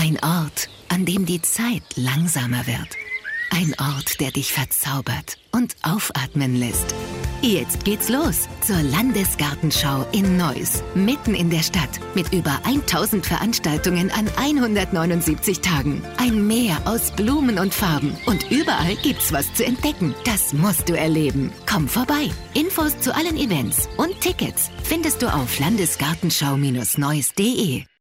Ein Ort, an dem die Zeit langsamer wird. Ein Ort, der dich verzaubert und aufatmen lässt. Jetzt geht's los zur Landesgartenschau in Neuss, mitten in der Stadt, mit über 1000 Veranstaltungen an 179 Tagen. Ein Meer aus Blumen und Farben und überall gibt's was zu entdecken. Das musst du erleben. Komm vorbei. Infos zu allen Events und Tickets findest du auf landesgartenschau-neuss.de.